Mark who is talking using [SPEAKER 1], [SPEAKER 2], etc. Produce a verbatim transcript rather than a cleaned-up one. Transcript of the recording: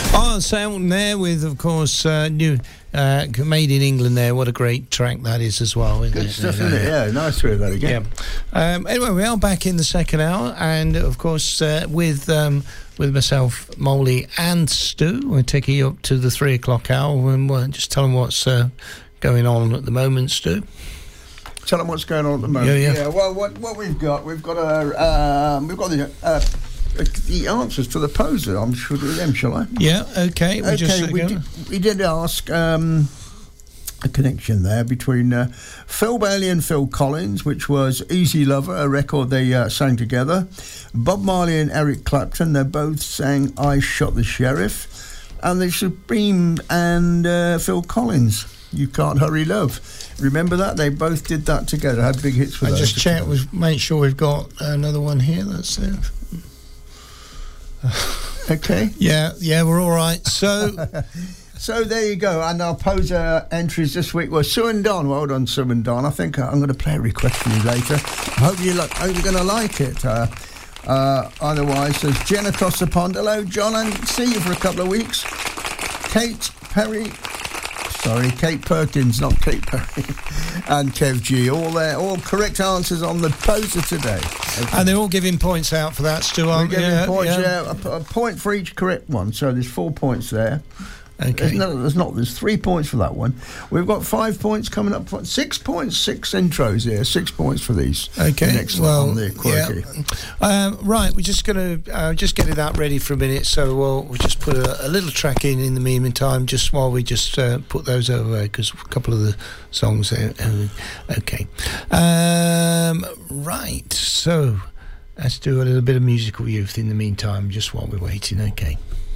[SPEAKER 1] Oh, Selton there with, of course, uh, new uh, Made in England there. What a great track that is as well. Isn't
[SPEAKER 2] Good
[SPEAKER 1] it?
[SPEAKER 2] stuff, isn't it? Yeah, nice to hear that again.
[SPEAKER 1] Yeah. Um, anyway, we are back in the second hour, and of course, uh, with um, with myself, Molly, and Stu. We're taking you up to the three o'clock hour, and we'll just tell them what's uh, going on at the moment, Stu.
[SPEAKER 2] Tell them what's going on at the moment.
[SPEAKER 1] Yeah, yeah.
[SPEAKER 2] yeah well, what what we've got, we've got a um, we've got the. Uh, the answers to the poser. I'm sure of them, shall I?
[SPEAKER 1] Yeah, okay. We
[SPEAKER 2] okay,
[SPEAKER 1] just
[SPEAKER 2] we, did, we did ask um, a connection there between uh, Phil Bailey and Phil Collins, which was Easy Lover, a record they uh, sang together. Bob Marley and Eric Clapton, they both sang I Shot the Sheriff. And the Supreme and uh, Phil Collins, You Can't Hurry Love. Remember that? They both did that together, had big hits for
[SPEAKER 1] I
[SPEAKER 2] those.
[SPEAKER 1] just check, we've make sure we've got another one here. That's it.
[SPEAKER 2] Okay.
[SPEAKER 1] Yeah, yeah, we're all right. So,
[SPEAKER 2] so there you go. And our poser entries this week were Sue and Don. Well done, Sue and Don. I think I'm going to play a request for you later. I hope you like. Hope you're going to like it. Uh, uh, otherwise, there's Jen across the pond. Hello, John. And see you for a couple of weeks. Kate Perry. Sorry, Kate Perkins, not Kate Perry. And Kev G. All there, all correct answers on the poster today. Okay.
[SPEAKER 1] And they're all giving points out for that, Stu, aren't
[SPEAKER 2] We're giving
[SPEAKER 1] yeah,
[SPEAKER 2] points,
[SPEAKER 1] yeah.
[SPEAKER 2] yeah, a, a point for each correct one. So there's four points there.
[SPEAKER 1] Okay.
[SPEAKER 2] There's, no, there's not. There's three points for that one. We've got five points coming up. For, six points, six intros here. Six points for these.
[SPEAKER 1] Okay.
[SPEAKER 2] Next
[SPEAKER 1] well,
[SPEAKER 2] one, the quirky.
[SPEAKER 1] Yeah. Um, right, we're just going to uh, just get that ready for a minute. So we'll, we'll just put a, a little track in in the meantime, just while we just uh, put those over, because a couple of the songs there. Uh, okay. Um, right. So let's do a little bit of musical youth in the meantime, just while we're waiting. Okay.